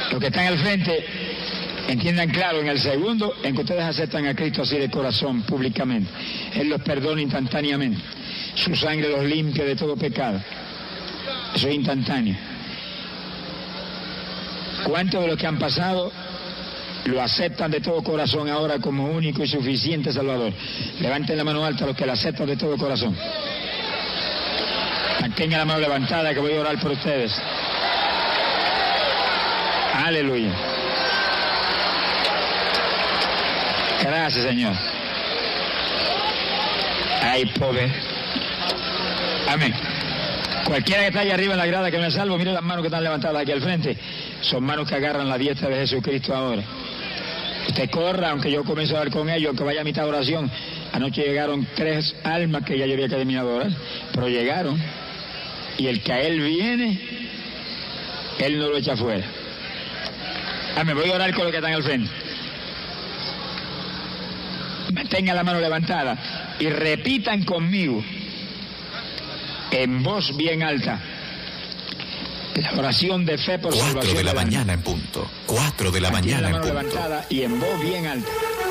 Los que están al frente, entiendan claro, en el segundo, en que ustedes aceptan a Cristo así de corazón, públicamente, Él los perdona instantáneamente. Su sangre los limpia de todo pecado. Eso es instantáneo. ¿Cuántos de los que han pasado lo aceptan de todo corazón ahora como único y suficiente Salvador? Levanten la mano alta los que lo aceptan de todo corazón. Mantengan la mano levantada que voy a orar por ustedes. Aleluya. Gracias, Señor. Hay poder. Amén. Cualquiera que está allá arriba en la grada que no es salvo, mire las manos que están levantadas aquí al frente. Son manos que agarran la diestra de Jesucristo ahora. Usted corra, aunque yo comience a hablar con ellos, aunque vaya a mitad de oración. Anoche llegaron 3 almas que ya yo había terminado de orar, pero llegaron. Y el que a Él viene, Él no lo echa fuera. Me voy a orar con los que están al frente. Mantengan la mano levantada y repitan conmigo en voz bien alta la oración de fe por salvación. 4 de la mañana en punto. 4 de la mañana en punto. Levantada y en voz bien alta.